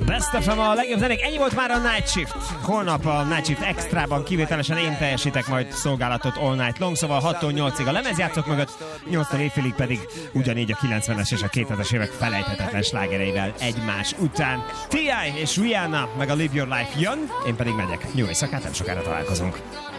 Best of a legjobb zenék. Ennyi volt már a Night Shift. Holnap a Night Shift Extrában kivételesen én teljesítek majd szolgálatot all night long, szóval 6-tól 8-ig a lemezjátszók mögött, 8-tól éjfélig pedig ugyanígy a 90-es és a 2000-es évek felejthetetlen slágereivel egymás után. T.I. és Rihanna meg a Live Your Life jön, én pedig megyek. Jó éjszakát, nem sokára találkozunk.